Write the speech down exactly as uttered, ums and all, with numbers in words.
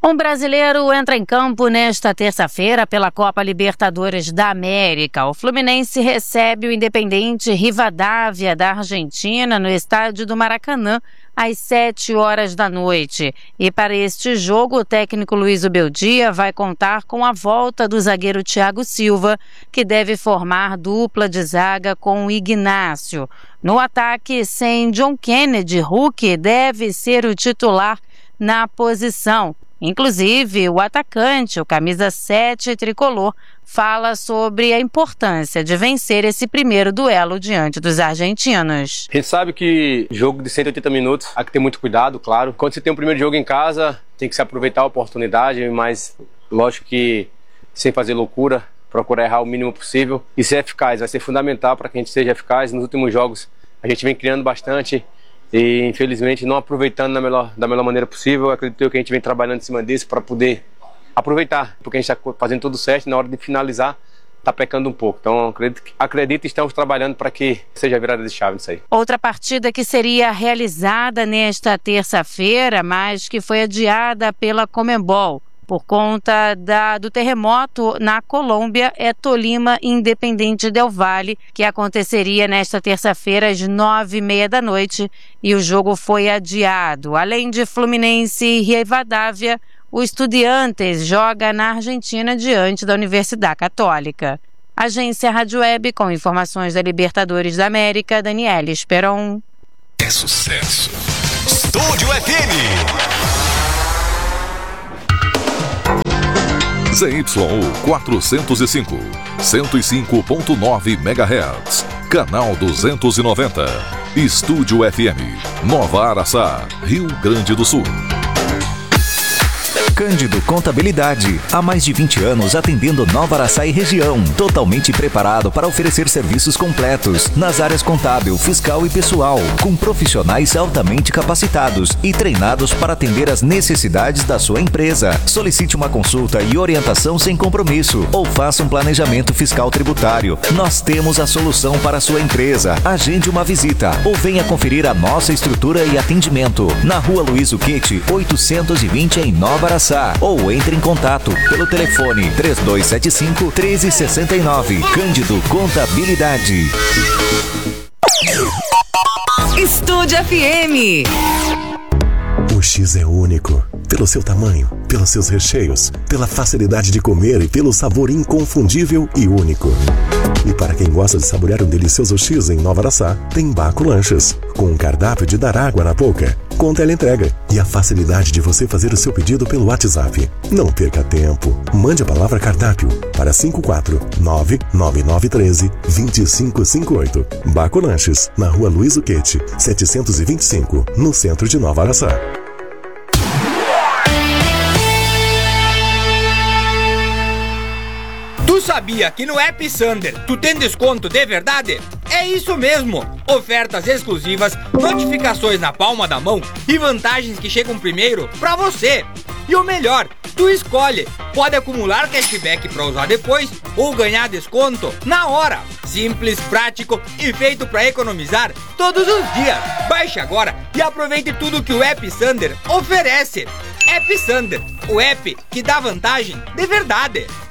Um brasileiro entra em campo nesta terça-feira pela Copa Libertadores da América. O Fluminense recebe o Independiente Rivadavia da Argentina no estádio do Maracanã às sete horas da noite. E para este jogo, o técnico Luiz Ubeldia vai contar com a volta do zagueiro Thiago Silva, que deve formar dupla de zaga com o Ignácio. No ataque, sem John Kennedy, Hulk deve ser o titular na posição. Inclusive, o atacante, o camisa sete tricolor, fala sobre a importância de vencer esse primeiro duelo diante dos argentinos. A gente sabe que jogo de cento e oitenta minutos, há que ter muito cuidado, claro. Quando você tem um primeiro jogo em casa, tem que se aproveitar a oportunidade, mas lógico que sem fazer loucura, procurar errar o mínimo possível e ser eficaz. Vai ser fundamental para que a gente seja eficaz. Nos últimos jogos a gente vem criando bastante e infelizmente não aproveitando da melhor, da melhor maneira possível. Eu acredito que a gente vem trabalhando em cima disso para poder aproveitar, porque a gente está fazendo tudo certo e na hora de finalizar está pecando um pouco. Então acredito, acredito que estamos trabalhando para que seja virada de chave nisso aí. Outra partida que seria realizada nesta terça-feira, mas que foi adiada pela Conmebol por conta da, do terremoto na Colômbia, é Tolima Independente Del Valle, que aconteceria nesta terça-feira às nove e meia da noite, e o jogo foi adiado. Além de Fluminense e Rivadavia, o Estudiantes joga na Argentina diante da Universidade Católica. Agência Rádio Web, com informações da Libertadores da América, Daniela Esperon. É sucesso. Estúdio F M. Z Y U quatrocentos e cinco, cento e cinco ponto nove megahertz, canal duzentos e noventa, Estúdio F M, Nova Araçá, Rio Grande do Sul. Cândido Contabilidade, há mais de vinte anos atendendo Nova Araçá e região, totalmente preparado para oferecer serviços completos nas áreas contábil, fiscal e pessoal, com profissionais altamente capacitados e treinados para atender às necessidades da sua empresa. Solicite uma consulta e orientação sem compromisso ou faça um planejamento fiscal tributário. Nós temos a solução para a sua empresa. Agende uma visita ou venha conferir a nossa estrutura e atendimento na Rua Luiz Uquete, oitocentos e vinte em Nova Araçá. Ou entre em contato pelo telefone três dois sete cinco, um três seis nove. Cândido Contabilidade. Estúdio F M. O X é único, pelo seu tamanho, pelos seus recheios, pela facilidade de comer e pelo sabor inconfundível e único. E para quem gosta de saborear um delicioso X em Nova Araçá, tem Baco Lanches, com um cardápio de dar água na boca, com teleentrega e a facilidade de você fazer o seu pedido pelo WhatsApp. Não perca tempo, mande a palavra cardápio para cinco quatro nove nove nove um três, dois cinco cinco oito. Baco Lanches, na Rua Luiz Uquete, setecentos e vinte e cinco, no centro de Nova Araçá. Tu sabia que no App Sander tu tem desconto de verdade? É isso mesmo! Ofertas exclusivas, notificações na palma da mão e vantagens que chegam primeiro pra você. E o melhor, tu escolhe, pode acumular cashback pra usar depois ou ganhar desconto na hora. Simples, prático e feito pra economizar todos os dias. Baixe agora e aproveite tudo que o App Sander oferece. App Sander, o app que dá vantagem de verdade.